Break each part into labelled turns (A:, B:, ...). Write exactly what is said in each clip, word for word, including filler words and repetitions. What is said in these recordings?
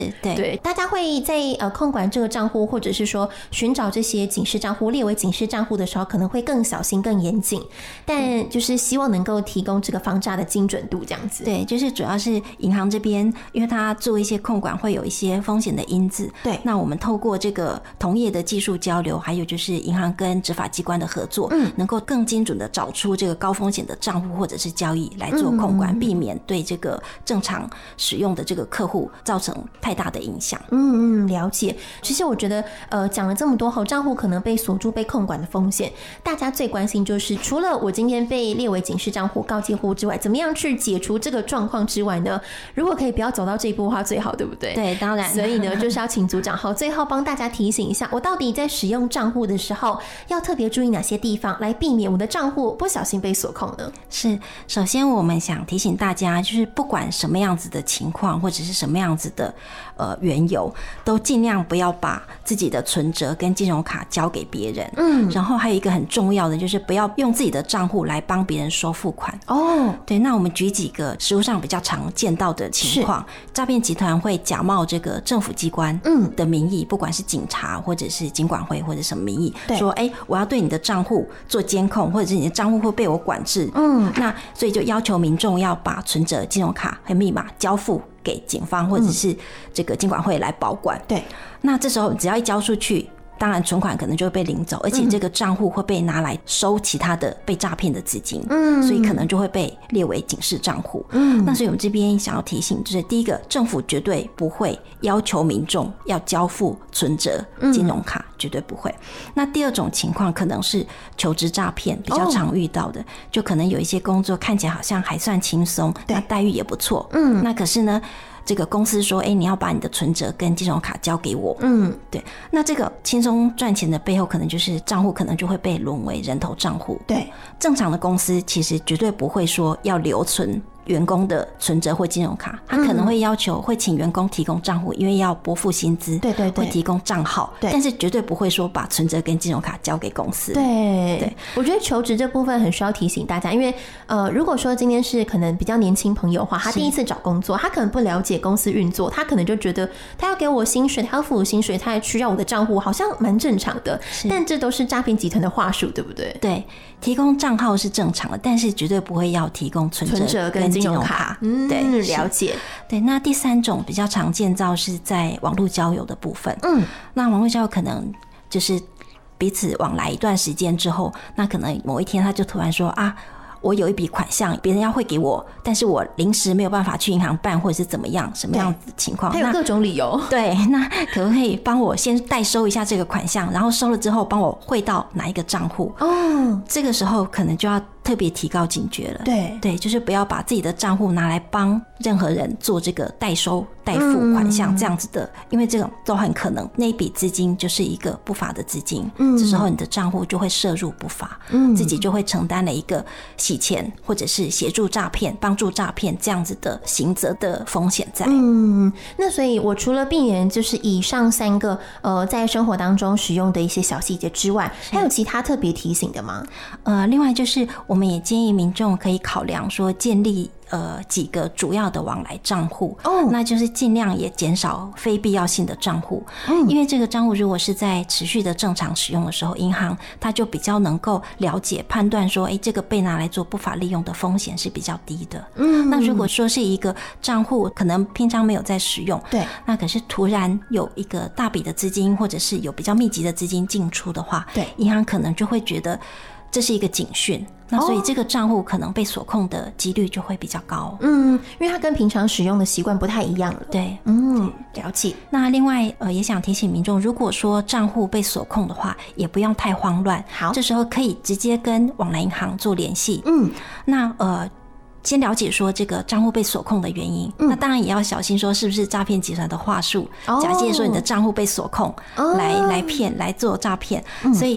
A: 对
B: 对，大家会在呃控管这个账户，或者是说寻找这些警示账户列为警示账户的时候，可能会更小心、更严谨。但就是希望能够提供这个防诈的精准度，这样子。
A: 对，就是主要是银行这边，因为它做一些控管会有一些风险的因子。
B: 对，
A: 那我们透过这个同业的技术交流，还有就是银行跟执法机关的合作，嗯，能够更精准的找出这个高风险的账户或者是交易来做控管，嗯、避免对这个正常使用的这个客户造成太大的影响。
B: 嗯嗯，了解。其实我觉得，呃，讲了这么多后，账户可能被锁住、被控管的风险，大家最关心就是，除了我今天被列为警示账户、告诫户之外，怎么样去解除这个状况之外呢？如果可以不要走到这一步的话，最好，对不对？
A: 对，当然。
B: 所以呢，就是要请组长好，最后帮大家提醒一下，我到底在使用账户的时候，要特别注意哪些地方，来避免我的账户不小心被锁控呢？
A: 是，首先我们想提醒大家，就是不管什么样子的情况，或者是什么样子的呃缘由，都尽量不要把自己的存折跟金融卡交给别人。嗯，然后还有一个很重要的，就是不要用自己的账户来帮别人收付款。哦，对，那我们举几个实务上比较常见到的情况，诈骗集团会假冒这个政府机关的名义，嗯、不管是警察或者是金管会或者什么名义，说哎、欸，我要对你的账户做监控，或者是你的账户会被我管制。嗯，那所以就要求民众要把存折、金融卡和密码交付给警方或者是这个金管会来保管。对，那这时候只要一交出去，当然存款可能就会被领走，而且这个账户会被拿来收其他的被诈骗的资金，嗯，所以可能就会被列为警示账户。嗯，那所以我们这边想要提醒，就是第一个，政府绝对不会要求民众要交付存折、金融卡，绝对不会。那第二种情况可能是求职诈骗，比较常遇到的，就可能有一些工作看起来好像还算轻松，那待遇也不错，嗯，那可是呢，这个公司说，哎、欸，你要把你的存折跟金融卡交给我。嗯，对。那这个轻松赚钱的背后，可能就是账户可能就会被沦为人头账户。对，正常的公司其实绝对不会说要留存员工的存折或金融卡，他可能会要求会请员工提供账户，因为要拨付薪资，对对对，会提供账号，但是绝对不会说把存折跟金融卡交给公司。
B: 对对，我觉得求职这部分很需要提醒大家，因为呃，如果说今天是可能比较年轻朋友的话，他第一次找工作，他可能不了解公司运作，他可能就觉得他要给我薪水，他要付我薪水，他还需要我的账户，好像蛮正常的，但这都是诈骗集团的话术，对不对？
A: 对，提供账号是正常的，但是绝对不会要提供存折跟金融卡。
B: 嗯，对，了解。
A: 对，那第三种比较常见到是在网络交友的部分。嗯，那网络交友可能就是彼此往来一段时间之后，那可能某一天他就突然说啊，我有一笔款项，别人要汇给我，但是我临时没有办法去银行办，或者是怎么样，什么样子的情况？
B: 他有各种理由。
A: 对，那可不可以帮我先代收一下这个款项，然后收了之后帮我汇到哪一个账户？哦，这个时候可能就要特别提高警觉了。对对，就是不要把自己的账户拿来帮任何人做这个代收代付款项这样子的，因为这种都很可能那一笔资金就是一个不法的资金，嗯，这时候你的账户就会涉入不法，嗯，自己就会承担了一个洗钱或者是协助诈骗、帮助诈骗这样子的刑责的风险在。
B: 嗯，那所以我除了避免就是以上三个呃在生活当中使用的一些小细节之外，还有其他特别提醒的吗？
A: 呃，另外就是我们也建议民众可以考量说建立呃几个主要的往来账户，哦，那就是尽量也减少非必要性的账户，嗯，因为这个账户如果是在持续的正常使用的时候，银行它就比较能够了解判断说，哎、欸，这个被拿来做不法利用的风险是比较低的。嗯，那如果说是一个账户可能平常没有在使用，对，那可是突然有一个大笔的资金或者是有比较密集的资金进出的话，对，银行可能就会觉得这是一个警讯，那所以这个账户可能被锁控的几率就会比较高。
B: 嗯，因为它跟平常使用的习惯不太一样了。
A: 对，
B: 嗯，了解。
A: 那另外呃，也想提醒民众，如果说账户被锁控的话，也不用太慌乱。好，这时候可以直接跟往来银行做联系。嗯，那呃。先了解说这个账户被锁控的原因，嗯、那当然也要小心说是不是诈骗集团的话术，假借说你的账户被锁控，哦、来来骗来做诈骗，嗯、所以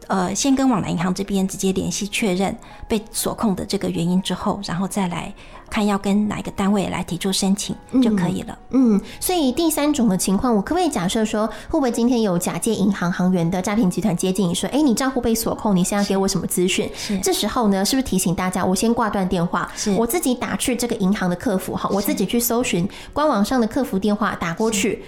A: 呃先跟往来银行这边直接联系确认被锁控的这个原因之后，然后再来看要跟哪一个单位来提出申请就可以了。
B: 嗯，嗯，所以第三种的情况，我可不可以假设说，会不会今天有假借银行行员的诈骗集团接近你说，哎、欸，你账户被锁控，你现在给我什么资讯？这时候呢，是不是提醒大家，我先挂断电话，我自己打去这个银行的客服哈，我自己去搜寻官网上的客服电话打过去，